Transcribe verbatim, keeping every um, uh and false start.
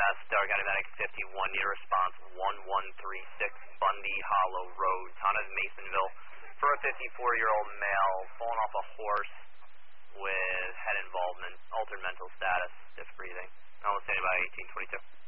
S, Delaware County Medic fifty-one, need a response one one three six Bundy Hollow Road, town of Masonville, for a fifty-four-year-old male falling off a horse with head involvement, altered mental status, stiff breathing. Almost standing by eighteen twenty-two.